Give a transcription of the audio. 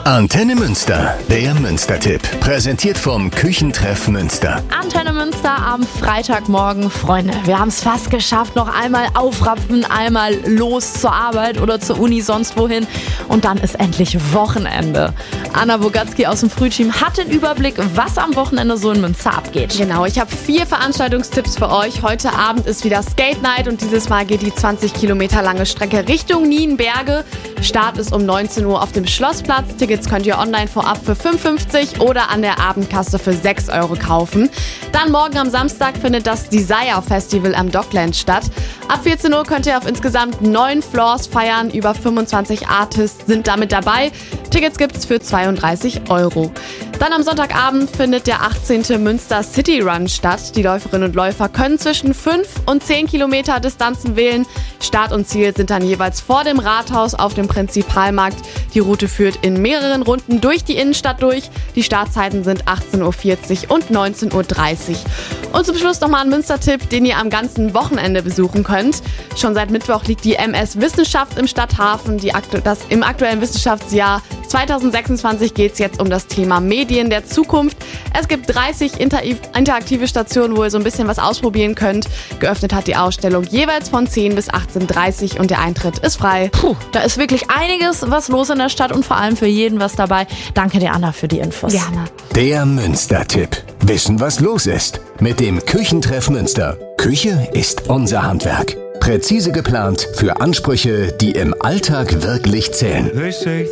Antenne Münster, der Münster-Tipp. Präsentiert vom Küchentreff Münster. Antenne Münster am Freitagmorgen. Freunde, wir haben es fast geschafft. Noch einmal aufraffen, einmal los zur Arbeit oder zur Uni, sonst wohin. Und dann ist endlich Wochenende. Anna Bogatzki aus dem Frühteam hat den Überblick, was am Wochenende so in Münster abgeht. Genau, ich habe 4 Veranstaltungstipps für euch. Heute Abend ist wieder Skate Night und dieses Mal geht die 20 Kilometer lange Strecke Richtung Nienberge. Start ist um 19 Uhr auf dem Schlossplatz. Tickets könnt ihr online vorab für 5,50 oder an der Abendkasse für 6 Euro kaufen. Dann morgen am Samstag findet das Desire Festival am Docklands statt. Ab 14 Uhr könnt ihr auf insgesamt 9 Floors feiern. Über 25 Artists sind damit dabei. Tickets gibt's für 32 Euro. Dann am Sonntagabend findet der 18. Münster City Run statt. Die Läuferinnen und Läufer können zwischen 5 und 10 Kilometer Distanzen wählen. Start und Ziel sind dann jeweils vor dem Rathaus auf dem Prinzipalmarkt. Die Route führt in mehreren Runden durch die Innenstadt durch. Die Startzeiten sind 18.40 Uhr und 19.30 Uhr. Und zum Schluss nochmal ein Münster-Tipp, den ihr am ganzen Wochenende besuchen könnt. Schon seit Mittwoch liegt die MS Wissenschaft im Stadthafen. Im aktuellen Wissenschaftsjahr 2026 geht es jetzt um das Thema Medien der Zukunft. Es gibt 30 interaktive Stationen, wo ihr so ein bisschen was ausprobieren könnt. Geöffnet hat die Ausstellung jeweils von 10 bis 18.30 Uhr und der Eintritt ist frei. Da ist wirklich einiges was los in der Stadt und vor allem für jeden was dabei. Danke dir, Anna, für die Infos. Gerne. Der Münster-Tipp. Wissen, was los ist. Mit dem Küchentreff Münster. Küche ist unser Handwerk. Präzise geplant für Ansprüche, die im Alltag wirklich zählen.